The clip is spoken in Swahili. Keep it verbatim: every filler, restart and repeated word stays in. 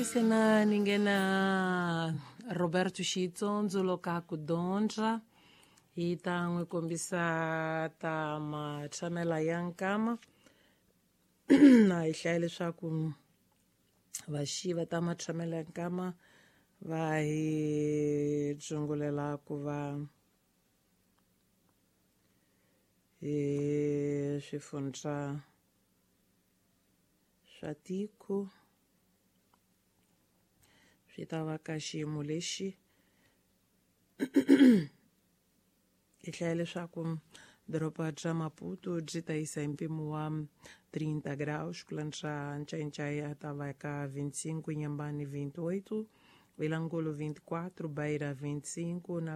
sena ningena Roberto Xitsondzo loka ku donja hi ta n'wi kombisa ta machamela ya nkama na hi hlaya leswaku vaxiva ta machamela ya nkama va hi tsungulela ku va hi swifundza swa tiko swi ta va ka xiyimo lexi hi hlaya leswaku doroba bya Maputo byi ta yisa hi mpimo wa trinta graus kulantsha ncayincayi ta va ka vinte e cinco Inhambane vinte e oito Vilanculo vinte e quatro Beira vinte e cinco na